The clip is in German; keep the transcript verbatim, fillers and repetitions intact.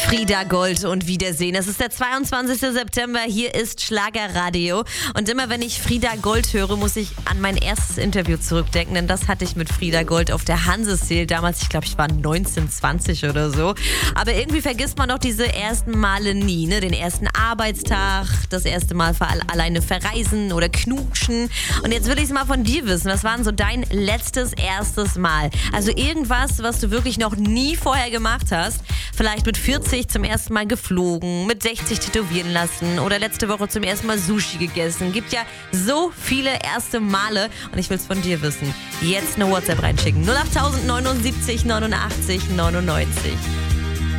Frieda Gold und Wiedersehen. Es ist der zweiundzwanzigster September, hier ist Schlagerradio. Und immer wenn ich Frieda Gold höre, muss ich an mein erstes Interview zurückdenken, denn das hatte ich mit Frieda Gold auf der Hanseseel damals. Ich glaube, ich war neunzehn, zwanzig oder so. Aber irgendwie vergisst man doch diese ersten Male nie, ne? Den ersten Arbeitstag, das erste Mal alleine verreisen oder knutschen. Und jetzt will ich es mal von dir wissen. Was war denn so dein letztes, erstes Mal? Also irgendwas, was du wirklich noch nie vorher gemacht hast. Vielleicht mit vierzig zum ersten Mal geflogen, mit sechzig tätowieren lassen oder letzte Woche zum ersten Mal Sushi gegessen. Gibt ja so viele erste Male und ich will es von dir wissen. Jetzt eine WhatsApp reinschicken. null acht neunundsiebzig neunundachtzig neunundneunzig.